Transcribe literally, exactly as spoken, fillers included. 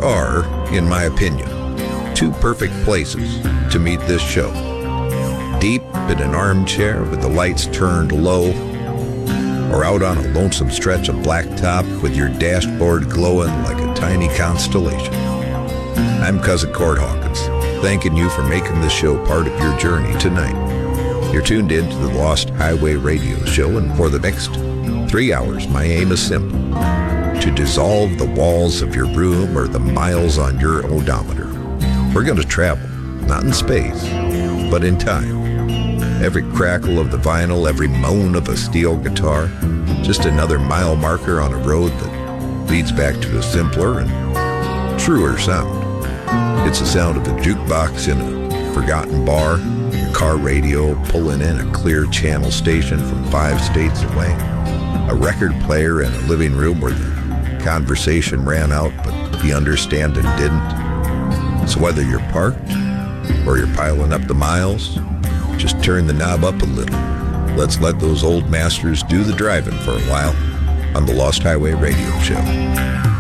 are, in my opinion, two perfect places to meet this show. Deep in an armchair with the lights turned low, or out on a lonesome stretch of blacktop with your dashboard glowing like a tiny constellation. I'm Cousin Cord Hawkins, thanking you for making this show part of your journey tonight. You're tuned in to the Lost Highway Radio Show, and for the next three hours, my aim is simple: to dissolve the walls of your room or the miles on your odometer. We're going to travel, not in space, but in time. Every crackle of the vinyl, every moan of a steel guitar, just another mile marker on a road that leads back to a simpler and truer sound. It's the sound of a jukebox in a forgotten bar, your car radio pulling in a clear channel station from five states away, a record player in a living room where the conversation ran out but the understanding didn't. So whether you're parked or you're piling up the miles, just turn the knob up a little. Let's let those old masters do the driving for a while on the Lost Highway Radio Show.